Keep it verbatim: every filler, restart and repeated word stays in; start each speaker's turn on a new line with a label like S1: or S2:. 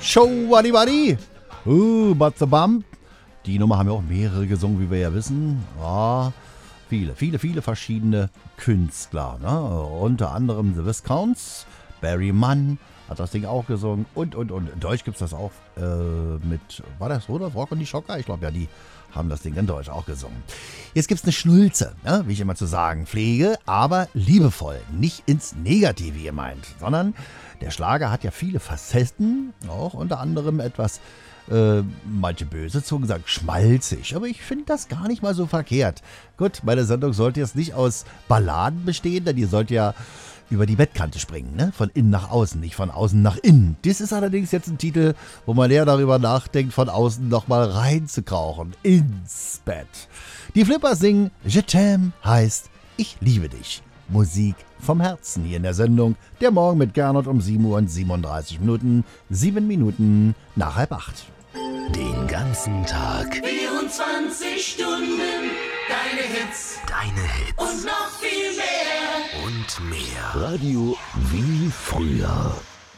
S1: Show Waddy Waddy. Uh, but the Bump. Die Nummer haben ja auch mehrere gesungen, wie wir ja wissen. Ja, viele, viele, viele verschiedene Künstler. Ne? Unter anderem The Viscounts, Barry Mann hat das Ding auch gesungen. Und, und, und. In Deutsch gibt es das auch äh, mit, war das Rudolf Rock und die Schocker? Ich glaube ja, die haben das Ding in Deutsch auch gesungen. Jetzt gibt es eine Schnulze, ne? Wie ich immer zu sagen pflege, aber liebevoll. Nicht ins Negative gemeint, sondern der Schlager hat ja viele Facetten, auch unter anderem etwas, äh, manche böse Zungen sagen schmalzig, aber ich finde das gar nicht mal so verkehrt. Gut, meine Sendung sollte jetzt nicht aus Balladen bestehen, denn ihr sollt ja über die Bettkante springen, ne? Von innen nach außen, nicht von außen nach innen. Das ist allerdings jetzt ein Titel, wo man eher darüber nachdenkt, von außen nochmal reinzukrauchen, ins Bett. Die Flippers singen Je t'aime heißt Ich liebe dich. Musik vom Herzen hier in der Sendung Der Morgen mit Gernot um sieben Uhr und siebenunddreißig Minuten, sieben Minuten nach halb acht.
S2: Den ganzen Tag.
S3: vierundzwanzig Stunden, deine Hits.
S2: Deine Hits.
S3: Und noch viel mehr.
S2: Und mehr. Radio wie früher.